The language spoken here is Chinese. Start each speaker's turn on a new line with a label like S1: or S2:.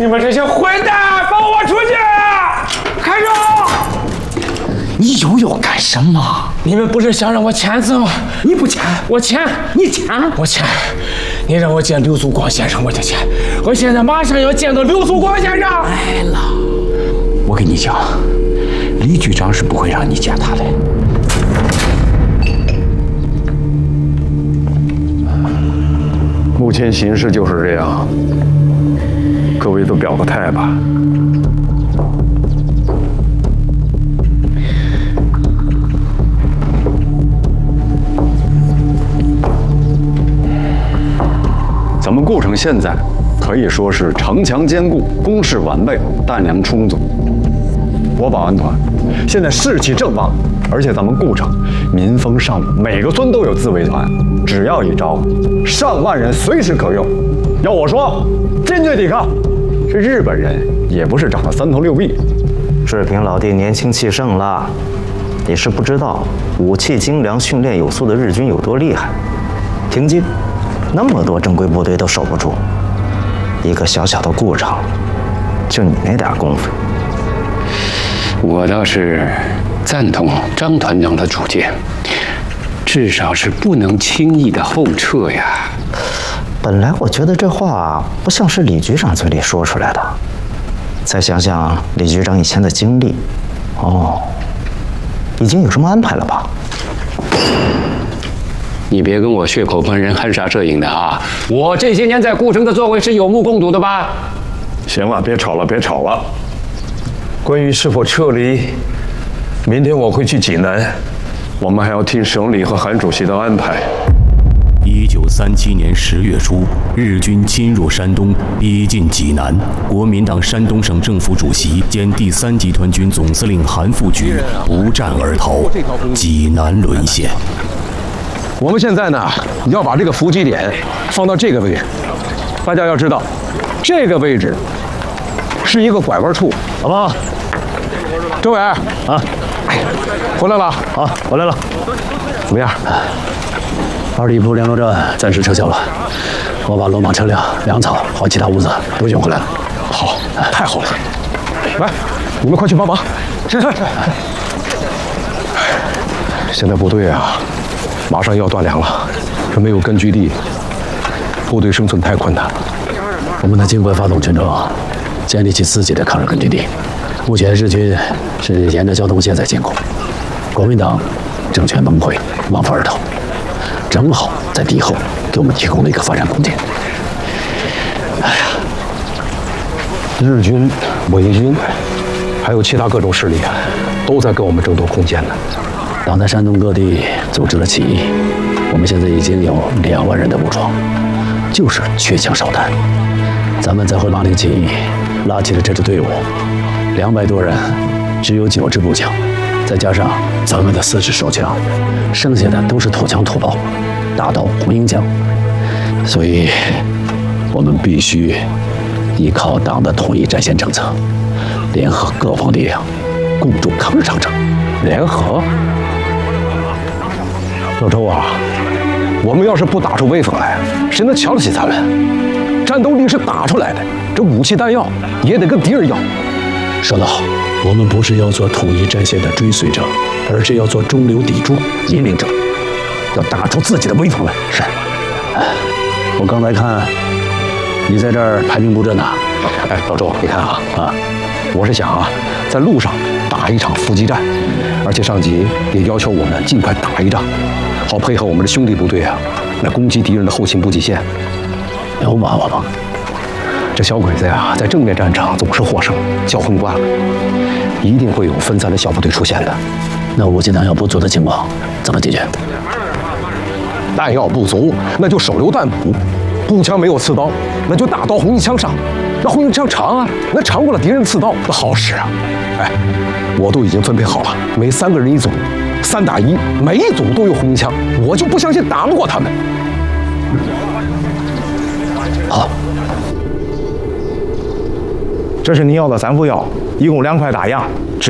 S1: 你们这些混蛋，放我出去！开手！
S2: 你又要干什么？
S1: 你们不是想让我签字吗？
S2: 你不签，
S1: 我签。
S2: 你签，
S1: 我签。你让我见刘祖光先生，我就签。我现在马上要见到刘祖光先生。
S2: 来了，我跟你讲，李局长是不会让你见他的。
S3: 目前形势就是这样，各位都表个态吧。咱们顾城现在可以说是城墙坚固，工事完备，弹粮充足。我保安团现在士气正旺，而且咱们顾城民风尚武，每个村都有自卫团，只要一招，上万人随时可用。要我说，坚决抵抗。这日本人也不是长得三头六臂。
S4: 志平老弟年轻气盛了，你是不知道武器精良、训练有素的日军有多厉害。平津那么多正规部队都守不住，一个小小的顾城，就你那点功夫。
S2: 我倒是赞同张团长的主见，至少是不能轻易的后撤呀。
S4: 本来我觉得这话不像是李局长嘴里说出来的，再想想李局长以前的经历，已经有什么安排了吧？
S2: 你别跟我血口喷人、含沙射影的啊！我这些年在顾城的作为是有目共睹的吧？
S3: 行了，别吵了，别吵了。
S5: 关于是否撤离，明天我会去济南，
S3: 我们还要听省里和韩主席的安排。
S6: 1937年10月初，日军侵入山东，逼近济南。国民党山东省政府主席兼第3集团军总司令韩复榘不战而逃，济南沦陷。
S5: 我们现在呢，要把这个伏击点放到这个位置。大家要知道，这个位置是一个拐弯处，好不好？周伟啊，回来了
S4: 好，回来了。
S5: 怎么样
S7: 2里铺联络站暂时撤销了，我把罗马车辆、粮草和其他物资都运回来了。
S5: 好，太好了！来，你们快去帮忙。是。现在部队啊，马上要断粮了，这没有根据地，部队生存太困难了。
S7: 我们得尽快发动群众，建立起自己的抗日根据地。目前日军是沿着交通线在进攻，国民党政权崩溃，望风而逃，正好在敌后给我们提供了一个发展空间。
S5: 日军、伪军，还有其他各种势力啊，都在跟我们争夺空间呢。
S7: 党在山东各地组织了起义，我们现在已经有2万人的武装，就是缺枪少弹。咱们在回马岭起义拉起了这支队伍，200多人，只有9支步枪，再加上咱们的4支手枪，剩下的都是土枪土炮、大刀、红缨枪。所以，我们必须依靠党的统一战线政策，联合各方力量，共筑抗日长城。
S5: 联合？老周啊，我们要是不打出威风来，谁能瞧得起咱们？战斗力是打出来的，这武器弹药也得跟敌人要。
S7: 说得好，我们不是要做统一战线的追随者，而是要做中流砥柱、引领者，要打出自己的威风来。是。我刚才看你在这儿排兵布阵呢。
S5: 老周，你看我是想在路上打一场伏击战，而且上级也要求我们尽快打一仗，好配合我们的兄弟部队来攻击敌人的后勤补给线。
S7: 有把握吗？
S5: 这小鬼子呀，在正面战场总是获胜，交锋惯了，一定会有分散的小部队出现的。
S7: 那武器弹药不足的情况怎么解决？
S5: 弹药不足，那就手榴弹补；步枪没有刺刀，那就大刀红缨枪上。那红缨枪长那长过了敌人的刺刀，那好使啊！我都已经分配好了，每3个人1组，3打1，每一组都有红缨枪，我就不相信打不过他们。
S7: 好，
S4: 这是您要的3副药，一共2块打样。